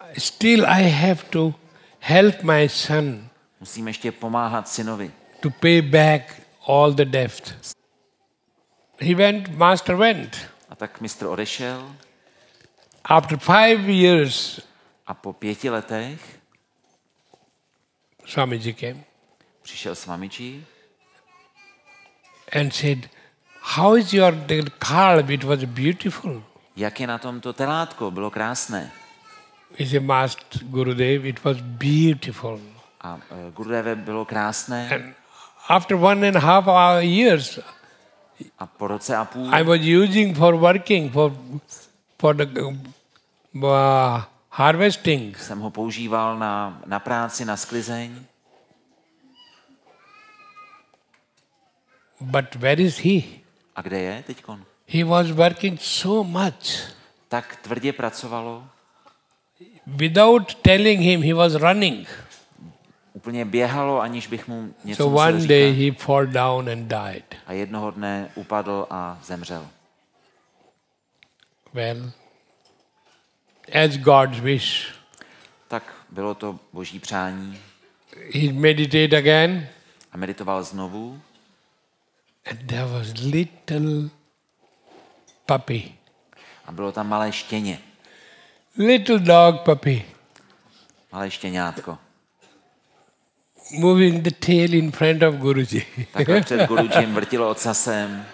Still I have to help my son Musím ještě pomáhat synovi. to pay back all the debt. Master went. A tak mistr odešel After 5 years, a po 5 letech Swamiji came přišel Swamiji and said, how is your kalb? It was beautiful. jak je na tom to telátko, bylo krásné. He said, Master Gurudev, it was beautiful. A Gurudeve bylo krásné. And after 1.5 years, A po roce a půl I was using for working, for the harvesting. jsem ho používal na práci, na sklizeň. But where is he? A kde je teďkon? He was working so much. Tak tvrdě pracovalo. Without telling him, he was running. Úplně běhalo, aniž bych mu něco So musel one day říkat. he fell down and died. A jednoho dne upadl a zemřel. Well, as God's wish, Tak bylo to boží přání. he meditated again, A meditoval znovu. and there was little puppy, A bylo tam malé štěně. little dog puppy, Malé štěňátko. moving the tail in front of Guruji. Takhle před Gurudžím vrtilo ocasem.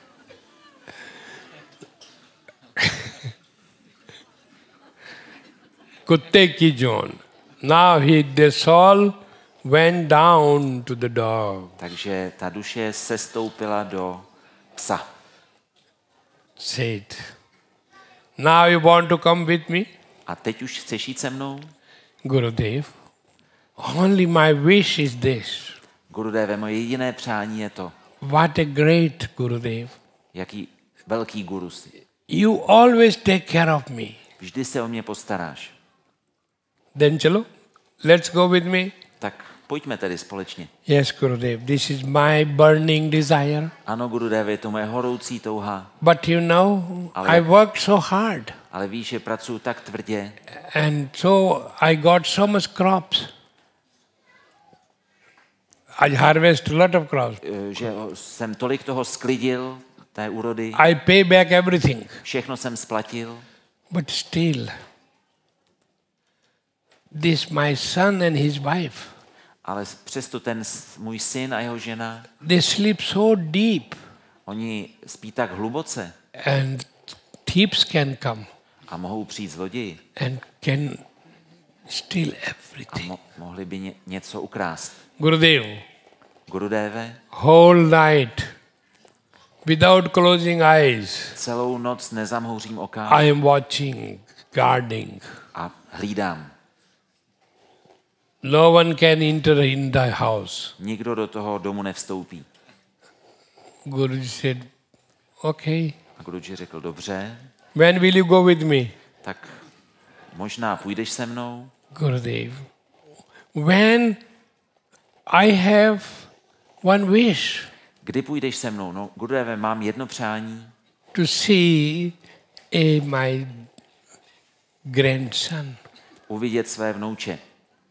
Kutte ki John. Now the soul went down to the dog. Takže ta duše sestoupila do psa. Said, now you want to come with me? A teď už chceš jít se mnou? Gurudev, only my wish is this. Gurudeve, moje jediné přání je to, What a great Gurudev. jaký velký guru jsi. You always take care of me. Vždy se o mě postaráš. Then chalo, let's go with me. Tak pojďme tedy společně. Yes, Gurudev, this is my burning desire. Ano, Gurudeve, je to moje horoucí touha. But you know, Ale- I work so hard. Ale víš, že pracuji tak tvrdě And so I got so much crops. I harvest a lot of crops. že jsem tolik toho sklidil, té úrody, I pay back everything. všechno jsem splatil, But still, this my son and his wife, ale přesto ten můj syn a jeho žena, they sleep so deep oni spí tak hluboce and thieves can come a mohou přijít zloději and can steal a everything. mohli by něco ukrást. Gurudev, Gurudeve, whole night, without closing eyes, celou noc nezamhouřím oka I am watching, guarding. a hlídám. No one can enter in the house. Nikdo do toho domu nevstoupí. Guruji said, okay, A Guruji řekl, dobře, when will you go with me? tak možná půjdeš se mnou, Gurudev, when I have one wish kdy půjdeš se mnou? No, Gurudeve, mám jedno přání, to see my grandson. uvidět své vnouče.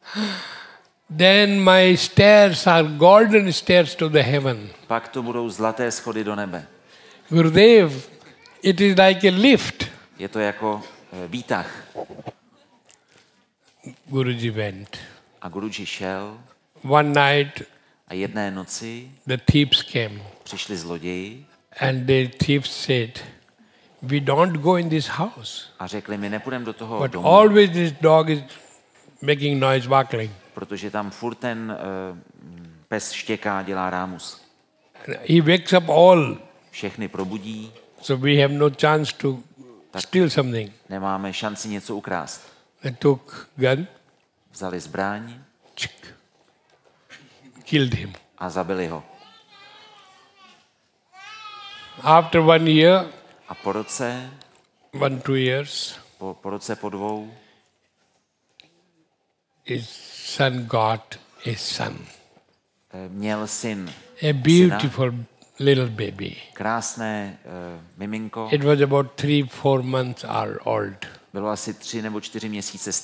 Then my stairs are golden stairs to the heaven. Pak to budou zlaté schody do nebe. Gurudev, it is like a lift. Je to jako výtah. Guruji went. A Guruji šel One night a jedné noci the thieves came přišli zloději and the thieves said, we don't go in this house. a řekli, my nepůjdeme do toho But domu, always this dog is making noise, barking. protože tam furt ten pes štěká, dělá rámus. He wakes up all, Všechny probudí, so we have no chance to steal something. nemáme šanci něco ukrást. They took gun, Vzali zbraň killed him. a zabili ho. After 1 year, A po roce, 2 years, po roce, po dvou, his son got a son, měl syn, a beautiful little baby. krásné miminko, It was about 3-4 months old. bylo asi 3 nebo 4 měsíce